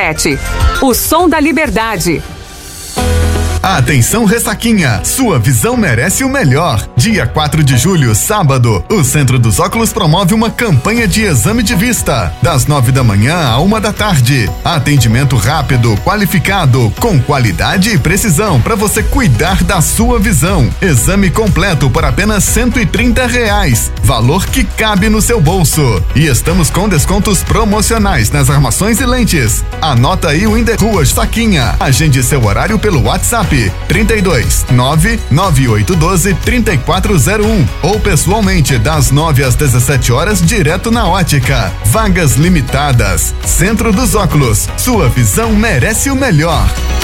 RC7. O som da liberdade. Atenção, Ressaquinha, sua visão merece o melhor. Dia 4 de julho, sábado, o Centro dos Óculos promove uma campanha de exame de vista, das 9 da manhã à 1 da tarde. Atendimento rápido, qualificado, com qualidade e precisão para você cuidar da sua visão. Exame completo por apenas R$130, valor que cabe no seu bolso. E estamos com descontos promocionais nas armações e lentes. Anota aí o endereço, Rua Saquinha. Agende seu horário pelo WhatsApp 32 99812 3401 ou pessoalmente das 9 às 17 horas direto na ótica. Vagas limitadas. Centro dos Óculos. Sua visão merece o melhor.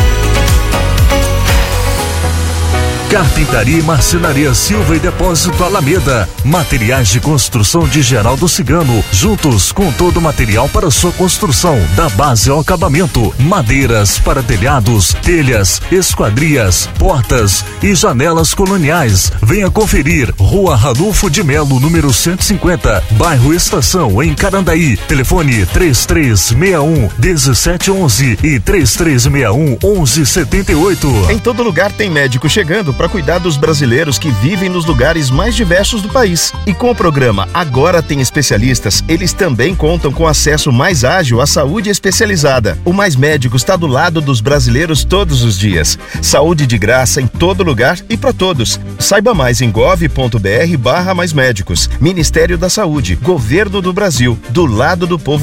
Carpintaria e Marcenaria Silva e Depósito Alameda. Materiais de construção de Geraldo Cigano, juntos com todo o material para sua construção, da base ao acabamento. Madeiras para telhados, telhas, esquadrias, portas e janelas coloniais. Venha conferir. Rua Ranulfo de Melo, número 150, bairro Estação, em Carandaí. Telefone 3361-1711 e 3361-1178. Em todo lugar tem médico chegando para cuidar dos brasileiros que vivem nos lugares mais diversos do país. E com o programa Agora Tem Especialistas, eles também contam com acesso mais ágil à saúde especializada. O Mais Médicos está do lado dos brasileiros todos os dias. Saúde de graça em todo lugar e para todos. Saiba mais em gov.br/maismédicos. Ministério da Saúde, Governo do Brasil, do lado do povo.